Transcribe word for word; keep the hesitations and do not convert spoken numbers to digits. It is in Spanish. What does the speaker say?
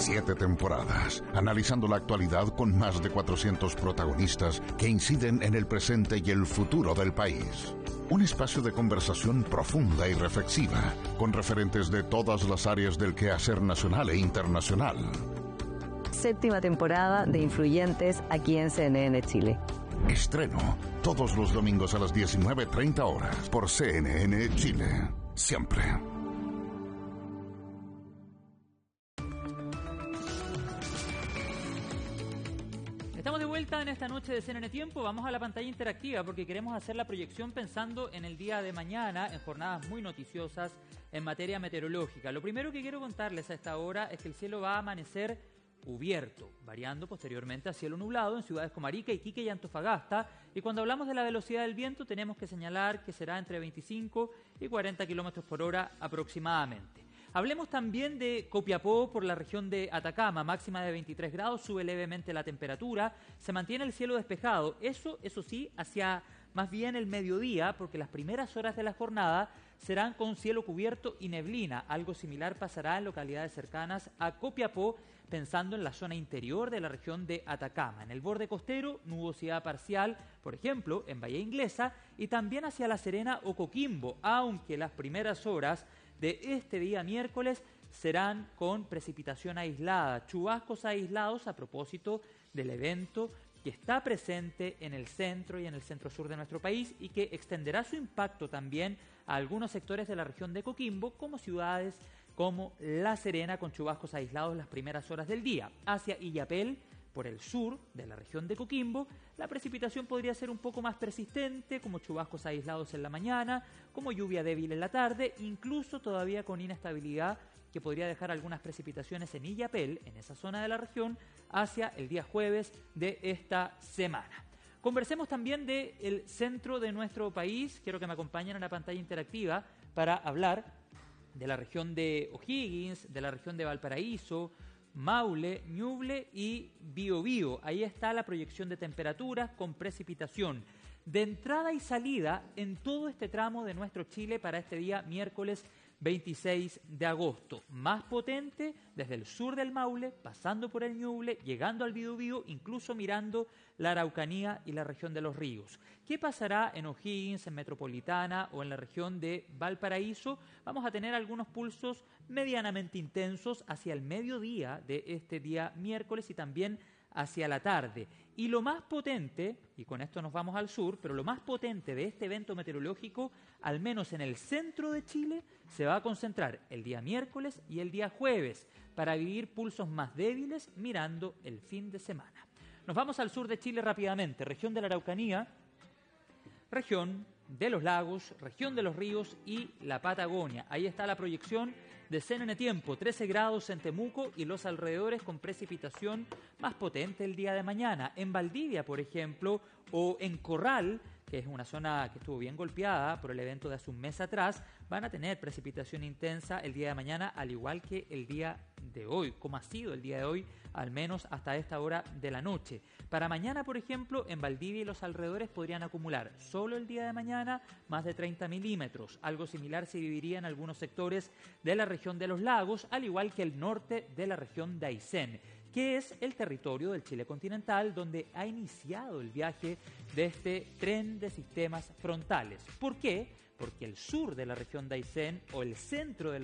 Siete temporadas, analizando la actualidad con más de cuatrocientos protagonistas que inciden en el presente y el futuro del país. Un espacio de conversación profunda y reflexiva, con referentes de todas las áreas del quehacer nacional e internacional. Séptima temporada de Influyentes aquí en C N N Chile. Estreno todos los domingos a las diecinueve treinta horas por C N N Chile. Siempre. Estamos de vuelta en esta noche de C N N Tiempo. Vamos a la pantalla interactiva porque queremos hacer la proyección pensando en el día de mañana, en jornadas muy noticiosas en materia meteorológica. Lo primero que quiero contarles a esta hora es que el cielo va a amanecer cubierto, variando posteriormente a cielo nublado en ciudades como Arica, Iquique y Antofagasta. Y cuando hablamos de la velocidad del viento, tenemos que señalar que será entre veinticinco y cuarenta kilómetros por hora aproximadamente. Hablemos también de Copiapó por la región de Atacama, máxima de veintitrés grados, sube levemente la temperatura, se mantiene el cielo despejado, eso, eso sí, hacia más bien el mediodía, porque las primeras horas de la jornada serán con cielo cubierto y neblina. Algo similar pasará en localidades cercanas a Copiapó, pensando en la zona interior de la región de Atacama. En el borde costero, nubosidad parcial, por ejemplo, en Bahía Inglesa, y también hacia La Serena o Coquimbo, aunque las primeras horas de este día miércoles serán con precipitación aislada, chubascos aislados a propósito del evento que está presente en el centro y en el centro-sur de nuestro país y que extenderá su impacto también a algunos sectores de la región de Coquimbo, como ciudades como La Serena, con chubascos aislados las primeras horas del día. Hacia Illapel, por el sur de la región de Coquimbo, la precipitación podría ser un poco más persistente, como chubascos aislados en la mañana, como lluvia débil en la tarde, incluso todavía con inestabilidad que podría dejar algunas precipitaciones en Illapel, en esa zona de la región, hacia el día jueves de esta semana. Conversemos también del centro de nuestro país. Quiero que me acompañen en la pantalla interactiva para hablar de la región de O'Higgins, de la región de Valparaíso, Maule, Ñuble y Biobío. Ahí está la proyección de temperaturas con precipitación de entrada y salida en todo este tramo de nuestro Chile para este día miércoles veintiséis de agosto. Más potente desde el sur del Maule, pasando por el Ñuble, llegando al Biobío, incluso mirando la Araucanía y la región de los ríos. ¿Qué pasará en O'Higgins, en Metropolitana o en la región de Valparaíso? Vamos a tener algunos pulsos medianamente intensos hacia el mediodía de este día miércoles y también hacia la tarde. Y lo más potente, y con esto nos vamos al sur, pero lo más potente de este evento meteorológico, al menos en el centro de Chile, se va a concentrar el día miércoles y el día jueves, para vivir pulsos más débiles mirando el fin de semana. Nos vamos al sur de Chile rápidamente, región de la Araucanía, región de los lagos, región de los ríos y la Patagonia. Ahí está la proyección de C N N Tiempo, trece grados en Temuco y los alrededores con precipitación más potente el día de mañana. En Valdivia, por ejemplo, o en Corral, que es una zona que estuvo bien golpeada por el evento de hace un mes atrás, van a tener precipitación intensa el día de mañana, al igual que el día de hoy, como ha sido el día de hoy, al menos hasta esta hora de la noche. Para mañana, por ejemplo, en Valdivia y los alrededores podrían acumular solo el día de mañana más de treinta milímetros. Algo similar se viviría en algunos sectores de la región de los lagos, al igual que el norte de la región de Aysén, que es el territorio del Chile continental donde ha iniciado el viaje de este tren de sistemas frontales. ¿Por qué? Porque el sur de la región de Aysén o el centro de la